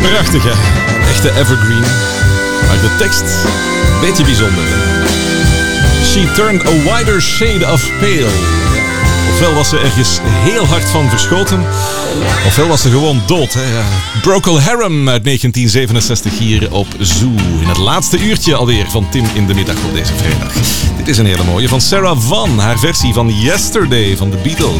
Prachtig, hè? Een echte evergreen. Maar de tekst, een beetje bijzonder. She turned a wider shade of pale. Ofwel was ze ergens heel hard van verschoten, ofwel was ze gewoon dood. Hè? Ja. Procol Harum uit 1967 hier op Zoo. In het laatste uurtje alweer van Tim in de middag op deze vrijdag. Dit is een hele mooie van Sarah Vaughan, haar versie van Yesterday van de Beatles.